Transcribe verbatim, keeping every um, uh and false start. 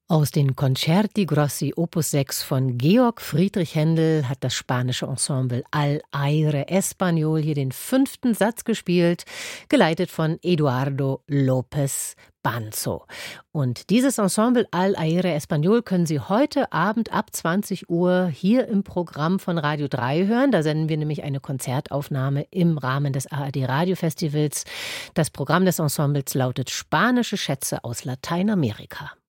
Aus den Concerti Grossi Opus sechs von Georg Friedrich Händel hat das spanische Ensemble Al Aire Español hier den fünften Satz gespielt, geleitet von Eduardo López Banzo. Und dieses Ensemble Al Aire Español können Sie heute Abend ab zwanzig Uhr hier im Programm von Radio drei hören. Da senden wir nämlich eine Konzertaufnahme im Rahmen des A R D-Radiofestivals. Das Programm des Ensembles lautet Spanische Schätze aus Lateinamerika.